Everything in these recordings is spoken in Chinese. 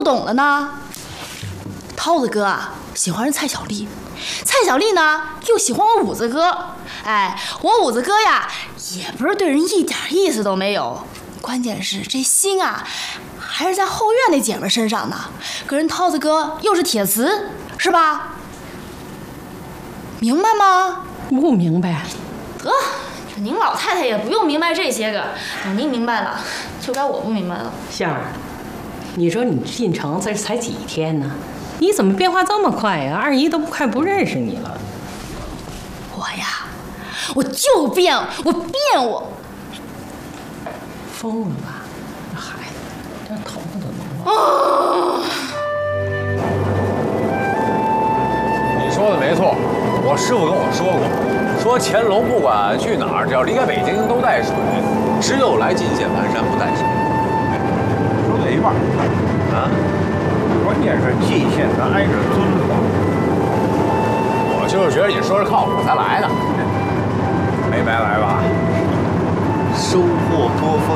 懂了呢？涛子哥啊，喜欢人蔡小丽，蔡小丽呢又喜欢我五子哥。哎，我五子哥呀，也不是对人一点意思都没有，关键是这心啊，还是在后院那姐们身上呢。可人涛子哥又是铁磁，是吧？明白吗？ 不明白。 得，您老太太也不用明白这些个，等您明白了，就该我不明白了。 香儿，你说你进城这才几天呢？你怎么变化这么快呀？二姨都快不认识你了。 我呀，我就变，我疯了吧？这孩子，这头发都弄了。 你说的没错，我师傅跟我说过，说乾隆不管去哪儿，只要离开北京都带水，只有来进县盘山不带水。 说对一半啊， 关键是蓟县咱挨着遵化， 我就是觉得你说是靠谱才来的， 没白来吧？收获多丰。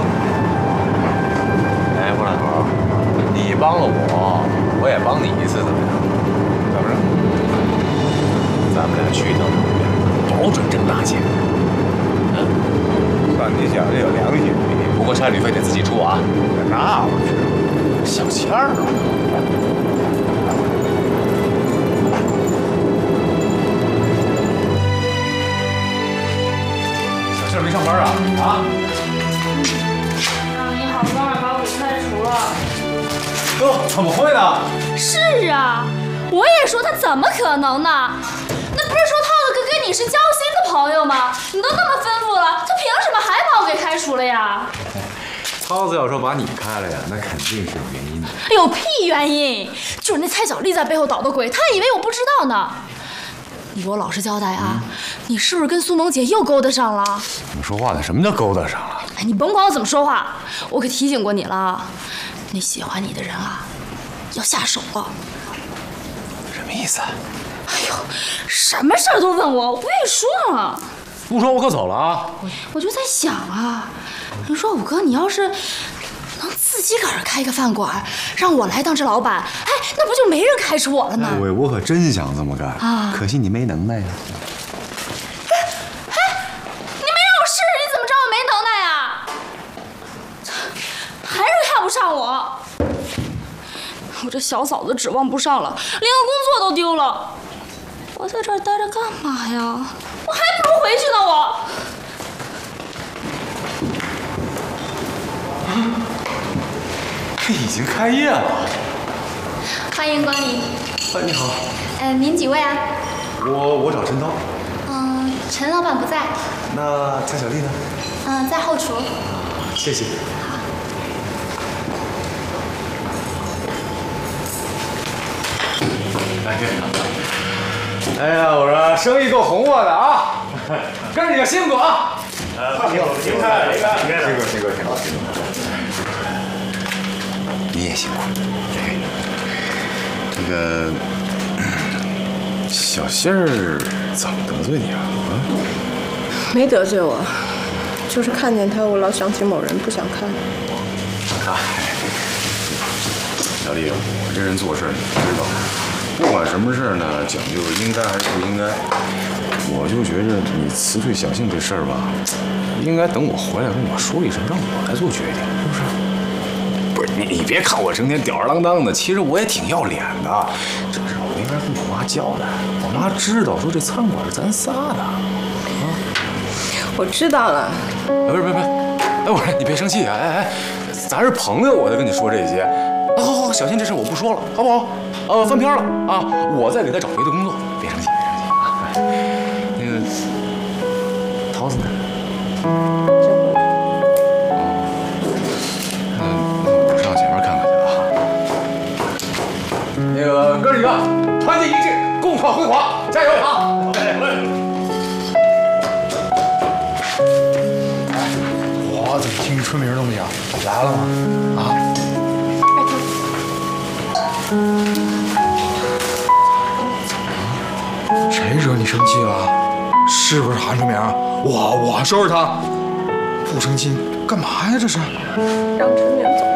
哎，郭大头，你帮了我也帮你一次，怎么样？ 怎么着？ 咱们俩去一趟那边，保准挣大钱。 算你小子有良心， 不过差旅费得自己出啊。 那我知道。 小倩儿啊，小倩儿没上班啊？啊？ 让你好哥们把我给开除了。 哟，怎么会呢？ 是啊，我也说他怎么可能呢？那不是说涛子哥跟你是交心的朋友吗？你都那么吩咐了，他凭什么还把我给开除了呀？ 涛子要说把你开了呀，那肯定是有原因的。 有屁原因！就是那蔡小丽在背后捣的鬼，她以为我不知道呢。你给我老实交代啊，你是不是跟苏萌姐又勾搭上了？ 怎么说话呢？什么叫勾搭上了？ 哎，你甭管我怎么说话，我可提醒过你了，那喜欢你的人啊，要下手了。 什么意思？ 哎呦，什么事儿都问我，我不愿意说了。 不说我可走了啊！ 我就在想啊，你说五哥，你要是能自己个儿开个饭馆，让我来当这老板，哎，那不就没人开除我了呢？ 我可真想这么干啊， 可惜你没能耐呀。 哎，你没让我试试，你怎么知道我没能耐啊？还是看不上我？我这小嫂子指望不上了，连个工作都丢了。我在这儿待着干嘛呀？我还不如回去呢，我。 这已经开业了。 欢迎光临。 你好。 您几位啊？ 我找陈涛。 陈老板不在。 那蔡小丽呢？ 在后厨。 谢谢。 哎呀，我说生意够红火的啊，哥几个辛苦啊！ 您看， 辛苦。你也辛苦。这个小杏儿怎么得罪你了？ 没得罪我，就是看见他，我老想起某人，不想看。 小丽，我这人做事你知道，不管什么事呢，讲究应该还是不应该。我就觉着你辞退小杏这事儿吧，应该等我回来跟我说一声，让我来做决定，是不是？不是你别看我成天吊儿郎当的，其实我也挺要脸的。这事我应该跟我妈交代，我妈知道说这餐馆是咱仨的。 我知道了。 不是，哎，我说你别生气啊，哎，咱是朋友，我才跟你说这些。好，小心这事我不说了，好不好？翻篇了啊，我再给他找别的工作，别生气啊。那个桃子呢？我上前面看看去啊。那个哥几个团结一致，共创辉煌，加油啊！ 我怎么听春明那么响？来了吗？啊？谁惹你生气了？是不是韩春明？我收拾他。不生气干嘛呀？这是？ 让春明走。